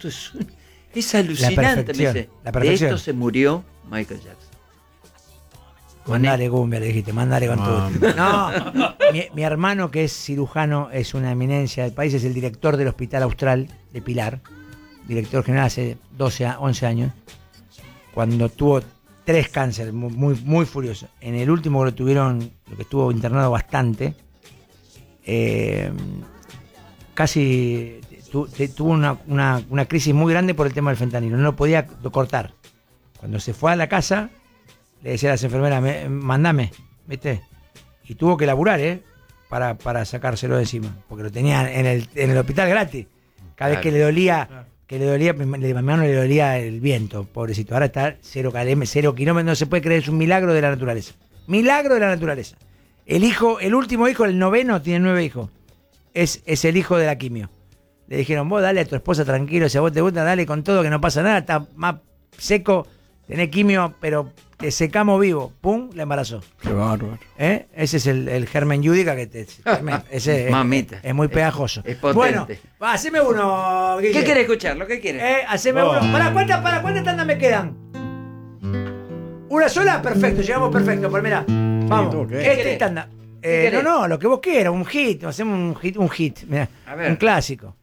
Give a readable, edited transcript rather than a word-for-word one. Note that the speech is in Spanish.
esto es alucinante. Me dice, la de perfección. esto se murió Michael Jackson. Mandale cumbia, le dijiste, mandale con todo. No, mi hermano, que es cirujano, es una eminencia del país, es el director del Hospital Austral de Pilar, director general hace 11 años, cuando tuvo 3 cánceres, muy, muy furioso. En el último lo que estuvo internado bastante, casi tuvo una crisis muy grande por el tema del fentanilo, no lo podía cortar. Cuando se fue a la casa, le decía a las enfermeras, mandame, ¿viste? Y tuvo que laburar, para sacárselo de encima, porque lo tenían en el hospital gratis. Cada vez que le dolía, mi hermano le dolía el viento, pobrecito. Ahora está 0 kilómetros, no se puede creer, es un milagro de la naturaleza. Milagro de la naturaleza. El último hijo, el 9º, tiene 9 hijos. Es el hijo de la quimio. Le dijeron, vos dale a tu esposa tranquilo, si a vos te gusta, dale con todo, que no pasa nada, está más seco, tenés quimio, pero te secamos vivo. Pum, la embarazó. Qué bárbaro. Ese es el germen Yudica que ese Mamita. es muy pegajoso. Es potente. Bueno, haceme uno, Guille. ¿Qué querés escuchar? ¿Lo que quieres? Haceme uno. ¿Para cuántas tandas me quedan? ¿Una sola? Perfecto, llegamos perfecto. Pues mira, vamos. Este tanda. No, lo que vos quieras, un hit. Hacemos un hit. Mirá, A ver. un clásico.